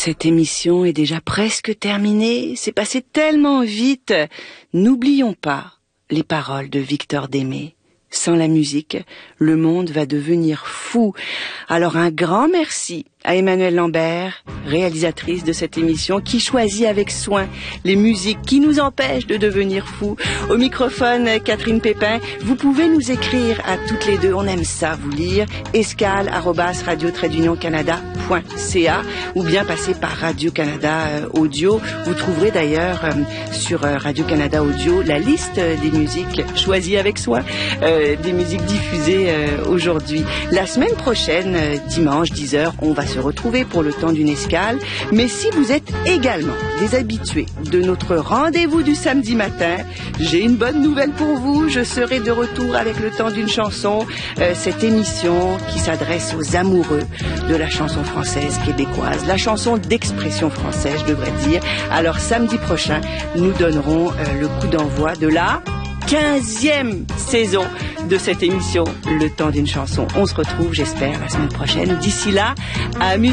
Cette émission est déjà presque terminée. C'est passé tellement vite. N'oublions pas les paroles de Victor Démé. Sans la musique, le monde va devenir fou. Alors un grand merci à Emmanuelle Lambert, réalisatrice de cette émission, qui choisit avec soin les musiques qui nous empêchent de devenir fous. Au microphone, Catherine Pépin. Vous pouvez nous écrire à toutes les deux, on aime ça vous lire, escale@radio-canada.ca ou bien passer par Radio-Canada Audio. Vous trouverez d'ailleurs sur Radio-Canada Audio la liste des musiques choisies avec soin, des musiques diffusées aujourd'hui. La semaine prochaine, dimanche 10h, on va se retrouver pour le temps d'une escale. Mais si vous êtes également des habitués de notre rendez-vous du samedi matin, j'ai une bonne nouvelle pour vous. Je serai de retour avec le temps d'une chanson, cette émission qui s'adresse aux amoureux de la chanson française québécoise, la chanson d'expression française, je devrais dire. Alors samedi prochain, nous donnerons le coup d'envoi de la 15e saison de cette émission, Le Temps d'une chanson. On se retrouve, j'espère, la semaine prochaine. D'ici là, amusez-vous.